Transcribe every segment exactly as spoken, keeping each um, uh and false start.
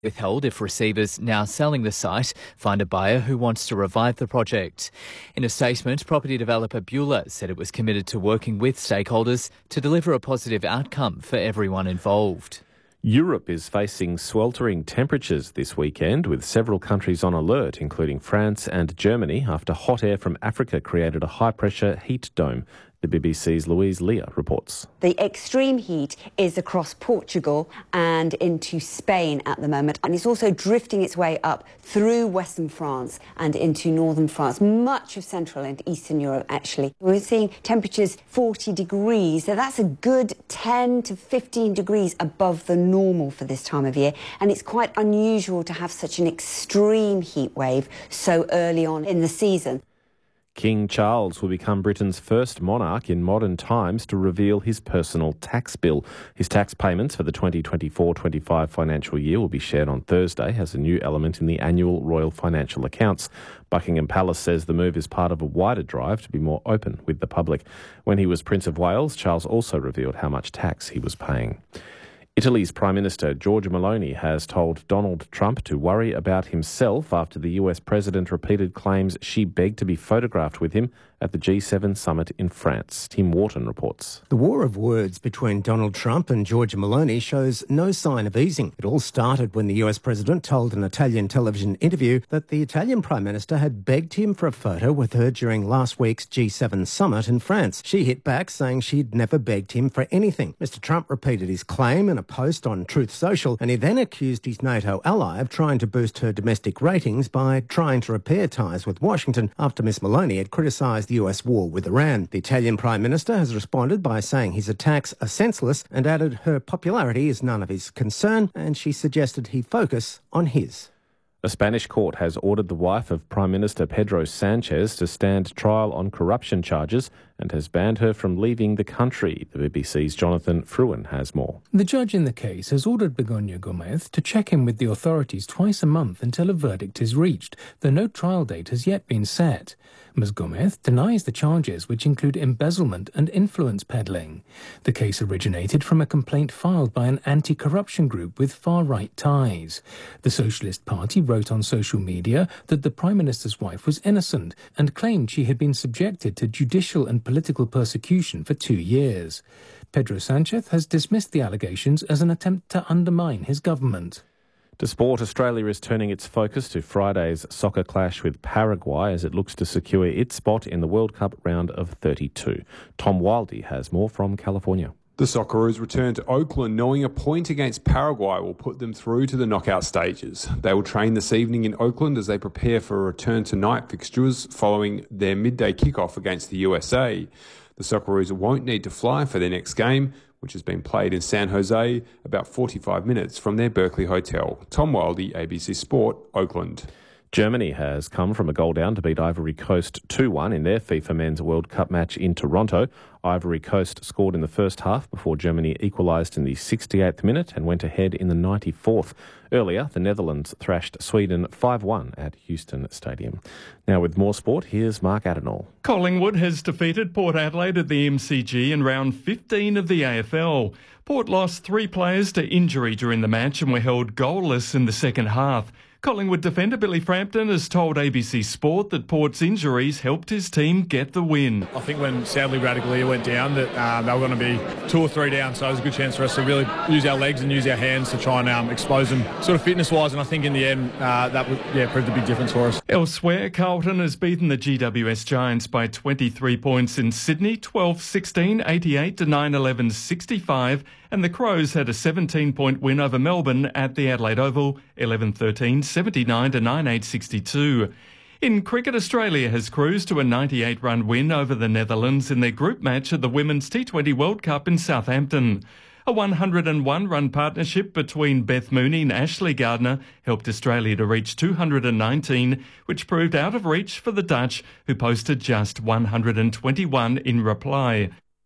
withheld if receivers now selling the site find a buyer who wants to revive the project. In a statement, property developer Beulah said it was committed to working with stakeholders to deliver a positive outcome for everyone involved. Europe is facing sweltering temperatures this weekend, with several countries on alert, including France and Germany, after hot air from Africa created a high-pressure heat dome. The B B C's Louise Leah reports. The extreme heat is across Portugal and into Spain at the moment, and it's also drifting its way up through western France and into northern France, much of central and eastern Europe actually. We're seeing temperatures forty degrees, so that's a good ten to fifteen degrees above the normal for this time of year, and it's quite unusual to have such an extreme heat wave so early on in the season. King Charles will become Britain's first monarch in modern times to reveal his personal tax bill. His tax payments for the twenty twenty-four twenty-five financial year will be shared on Thursday as a new element in the annual royal financial accounts. Buckingham Palace says the move is part of a wider drive to be more open with the public. When he was Prince of Wales, Charles also revealed how much tax he was paying. Italy's Prime Minister Giorgia Meloni has told Donald Trump to worry about himself after the U S president repeated claims she begged to be photographed with him at the G seven summit in France. Tim Wharton reports. The war of words between Donald Trump and Giorgia Meloni shows no sign of easing. It all started when the U S president told an Italian television interview that the Italian Prime Minister had begged him for a photo with her during last week's G seven summit in France. She hit back, saying she'd never begged him for anything. Mister Trump repeated his claim in a post on Truth Social, and he then accused his NATO ally of trying to boost her domestic ratings by trying to repair ties with Washington after Miss Meloni had criticised the U S war with Iran. The Italian Prime Minister has responded by saying his attacks are senseless and added her popularity is none of his concern, and she suggested he focus on his. A Spanish court has ordered the wife of Prime Minister Pedro Sanchez to stand trial on corruption charges and has banned her from leaving the country. The B B C's Jonathan Fruin has more. The judge in the case has ordered Begoña Gómez to check in with the authorities twice a month until a verdict is reached, though no trial date has yet been set. Miz Gómez denies the charges, which include embezzlement and influence peddling. The case originated from a complaint filed by an anti-corruption group with far-right ties. The Socialist Party wrote on social media that the Prime Minister's wife was innocent and claimed she had been subjected to judicial and political persecution for two years. Pedro Sanchez has dismissed the allegations as an attempt to undermine his government. To sport, Australia is turning its focus to Friday's soccer clash with Paraguay as it looks to secure its spot in the World Cup round of thirty-two. Tom Wildey has more from California. The Socceroos return to Oakland knowing a point against Paraguay will put them through to the knockout stages. They will train this evening in Oakland as they prepare for a return to night fixtures following their midday kickoff against the U S A. The Socceroos won't need to fly for their next game, which has been played in San Jose, about forty-five minutes from their Berkeley hotel. Tom Wildey, A B C Sport, Oakland. Germany has come from a goal down to beat Ivory Coast two one in their FIFA Men's World Cup match in Toronto. Ivory Coast scored in the first half before Germany equalised in the sixty-eighth minute and went ahead in the ninety-fourth. Earlier, the Netherlands thrashed Sweden five one at Houston Stadium. Now with more sport, here's Mark Adenall. Collingwood has defeated Port Adelaide at the M C G in round fifteen of the A F L. Port lost three players to injury during the match and were held goalless in the second half. Collingwood defender Billy Frampton has told A B C Sport that Port's injuries helped his team get the win. I think when sadly Radically went down that uh, they were going to be two or three down, so it was a good chance for us to really use our legs and use our hands to try and um, expose them sort of fitness-wise, and I think in the end uh, that would, yeah, proved a big difference for us. Elsewhere, Carlton has beaten the G W S Giants by twenty-three points in Sydney, twelve sixteen, eighty-eight to nine eleven sixty-five, and the Crows had a seventeen-point win over Melbourne at the Adelaide Oval, eleven thirteen, seventy-nine to ninety-eight sixty-two. In cricket, Australia has cruised to a ninety-eight run win over the Netherlands in their group match at the Women's T twenty World Cup in Southampton. A one hundred and one run partnership between Beth Mooney and Ashley Gardner helped Australia to reach two hundred and nineteen, which proved out of reach for the Dutch, who posted just one hundred and twenty-one in reply.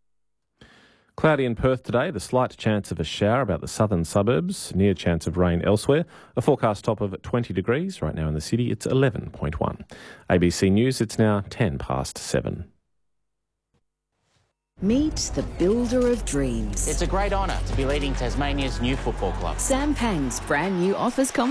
Cloudy in Perth today, the slight chance of a shower about the southern suburbs, near chance of rain elsewhere. A forecast top of twenty degrees. Right now in the city, it's eleven point one. A B C News, it's now ten past seven. Meet the builder of dreams. It's a great honour to be leading Tasmania's new football club. Sam Pang's brand new office complex.